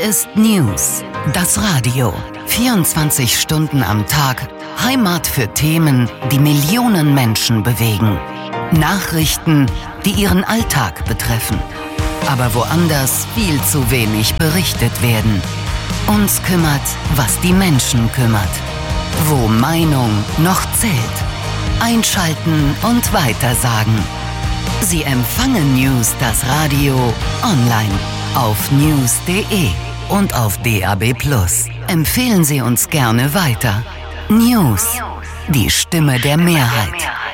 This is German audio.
ist News, das Radio. 24 Stunden am Tag, Heimat für Themen, die Millionen Menschen bewegen. Nachrichten, die ihren Alltag betreffen. Aber woanders viel zu wenig berichtet werden. Uns kümmert, was die Menschen kümmert. Wo Meinung noch zählt. Einschalten und weitersagen. Sie empfangen News, das Radio, online auf news.de und auf DAB+. Empfehlen Sie uns gerne weiter. News, die Stimme der Mehrheit.